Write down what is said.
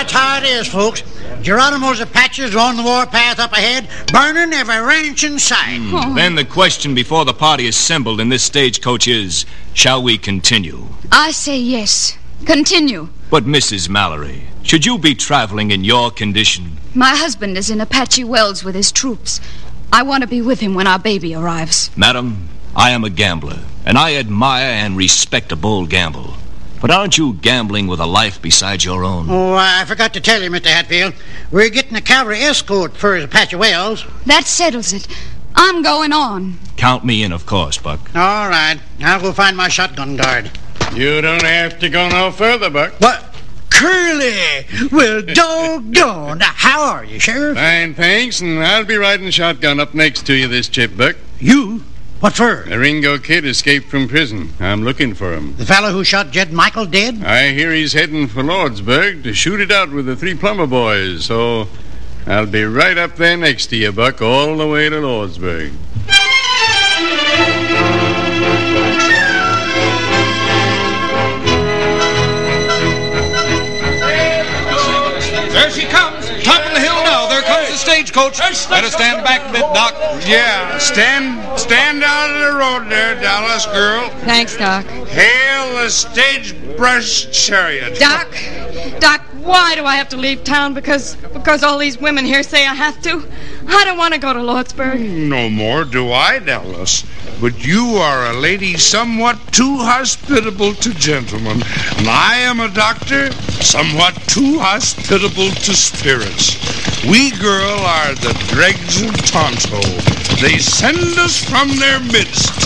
that's how it is, folks. Geronimo's Apaches are on the warpath up ahead, burning every ranch in sight. Then the question before the party assembled in this stagecoach is, shall we continue? I say yes. Continue. But, Mrs. Mallory, should you be traveling in your condition? My husband is in Apache Wells with his troops. I want to be with him when our baby arrives. Madam, I am a gambler, and I admire and respect a bold gamble. But aren't you gambling with a life besides your own? Oh, I forgot to tell you, Mr. Hatfield. We're getting a cavalry escort for Apache Wells. That settles it. I'm going on. Count me in, of course, Buck. All right. I'll go find my shotgun guard. You don't have to go no further, Buck. What? Curly! Well, doggone. How are you, Sheriff? Fine, thanks, and I'll be riding shotgun up next to you this trip, Buck. You? What for? The Ringo Kid escaped from prison. I'm looking for him. The fellow who shot Jed Michael dead? I hear he's heading for Lordsburg to shoot it out with the 3 Plummer boys, so I'll be right up there next to you, Buck, all the way to Lordsburg. There she comes. Top of the hill now. There comes the stagecoach. Better stand back a bit, Doc. Yeah, stand out of the road there, Dallas girl. Thanks, Doc. Hail the stage-brush chariot. Doc, why do I have to leave town? Because all these women here say I have to? I don't want to go to Lordsburg. No more do I, Dallas. But you are a lady somewhat too hospitable to gentlemen. And I am a doctor somewhat too hospitable to spirits. We, girl, are the dregs of Tonto. They send us from their midst